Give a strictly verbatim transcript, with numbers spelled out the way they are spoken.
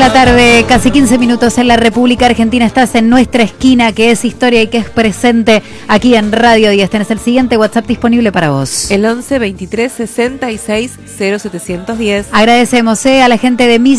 la tarde, casi quince minutos en la República Argentina. Estás en nuestra esquina, que es historia y que es presente aquí en Radio diez. Tenés el siguiente WhatsApp disponible para vos. El once veintitrés sesenta y seis cero setecientos diez. Agradecemos eh, a la gente de Mis